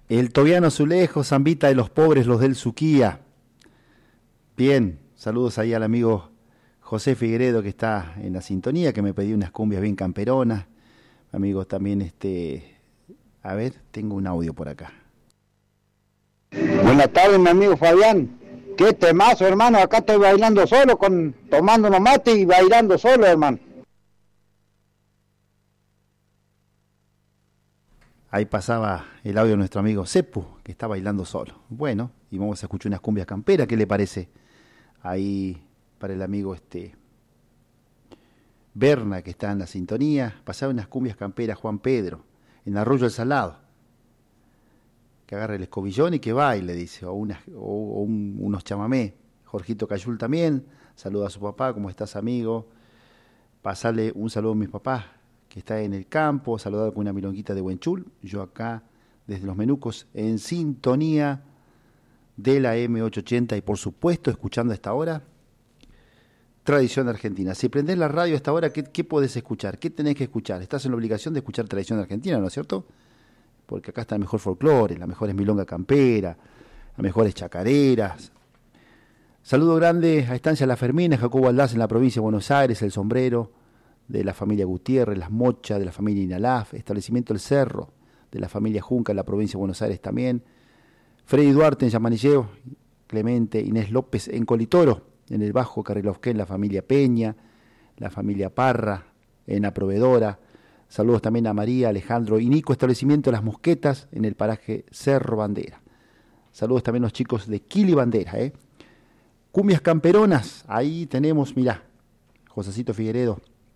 El Tobiano Azulejo, Zambita de los pobres, los del Suquía. Bien, saludos ahí al amigo José Figueredo que está en la sintonía, que me pidió unas cumbias bien camperonas. Amigos, también a ver, tengo un audio por acá. Buenas tardes, mi amigo Fabián. Qué temazo, hermano. Acá estoy bailando solo, tomando unos mates y bailando solo, hermano. Ahí pasaba el audio de nuestro amigo Cepu, que está bailando solo. Bueno, y vamos a escuchar unas cumbias camperas, ¿qué le parece? Ahí para el amigo Berna, que está en la sintonía, pasaba unas cumbias camperas Juan Pedro, en Arroyo El Salado. Que agarre el escobillón y que baile, dice, unos chamamé. Jorgito Cayul también, saluda a su papá, ¿cómo estás, amigo? Pasarle un saludo a mis papás, que está en el campo, saludado con una milonguita de Huenchul. Yo acá, desde Los Menucos, en sintonía de la M880 y por supuesto, escuchando a esta hora, Tradición Argentina. Si prendés la radio a esta hora, ¿qué podés escuchar? ¿Qué tenés que escuchar? Estás en la obligación de escuchar Tradición Argentina, ¿no es cierto? Porque acá está el mejor folclore, las mejores milonga campera, las mejores chacareras. Saludo grande a Estancia La Fermina, Jacobo Aldaz en la provincia de Buenos Aires, El Sombrero, de la familia Gutiérrez, Las Mochas, de la familia Inalaf, Establecimiento El Cerro, de la familia Junca en la provincia de Buenos Aires también, Freddy Duarte en Yamanilleo, Clemente Inés López en Colitoro, en el Bajo Carrilovquén, la familia Peña, la familia Parra, en La Proveedora. Saludos también a María, Alejandro y Nico, Establecimiento Las Mosquetas, en el paraje Cerro Bandera. Saludos también a los chicos de Kili Bandera. Cumbias camperonas, ahí tenemos, mirá, Josecito Figueredo.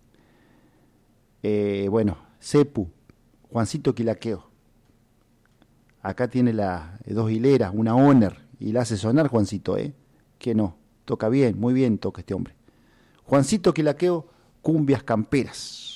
Bueno, Cepu, Juancito Quilaqueo. Acá tiene dos hileras, una Honor, y la hace sonar Juancito, que no, toca bien, muy bien toca este hombre. Juancito Quilaqueo, cumbias camperas.